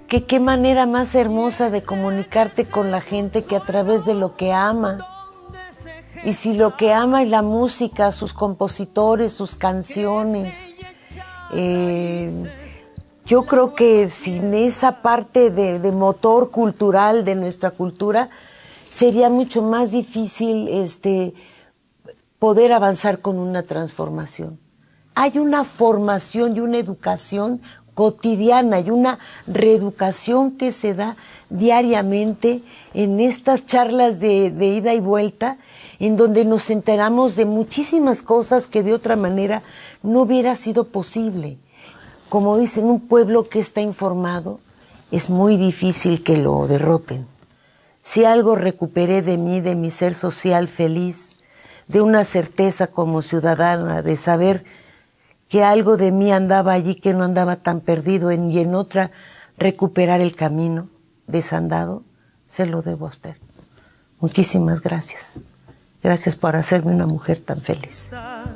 que qué manera más hermosa de comunicarte con la gente que a través de lo que ama. Y si lo que ama es la música, sus compositores, sus canciones, yo creo que sin esa parte de motor cultural de nuestra cultura, sería mucho más difícil poder avanzar con una transformación. Hay una formación y una educación cotidiana y una reeducación que se da diariamente en estas charlas de ida y vuelta, en donde nos enteramos de muchísimas cosas que de otra manera no hubiera sido posible. Como dicen, un pueblo que está informado es muy difícil que lo derroten. Si algo recuperé de mí, de mi ser social feliz, de una certeza como ciudadana, de saber que algo de mí andaba allí, que no andaba tan perdido, y en otra recuperar el camino desandado, se lo debo a usted. Muchísimas gracias. Gracias por hacerme una mujer tan feliz.